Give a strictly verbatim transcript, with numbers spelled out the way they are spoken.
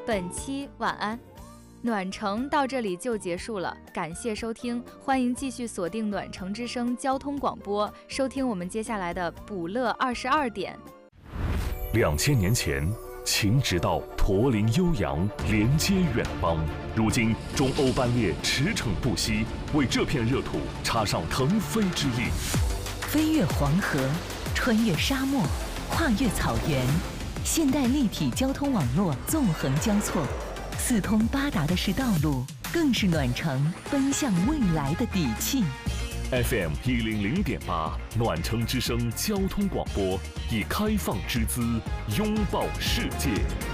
本期晚安。暖城到这里就结束了，感谢收听，欢迎继续锁定暖城之声交通广播，收听我们接下来的补乐二十二点。 两千年前，秦直道驼铃悠扬，连接远邦。如今，中欧班列驰骋不息，为这片热土插上腾飞之翼。 飞越黄河，穿越沙漠，跨越草原，现代立体交通网络纵横交错，四通八达的是道路，更是暖城奔向未来的底气。 F M 一零零点八，暖城之声交通广播，以开放之姿拥抱世界。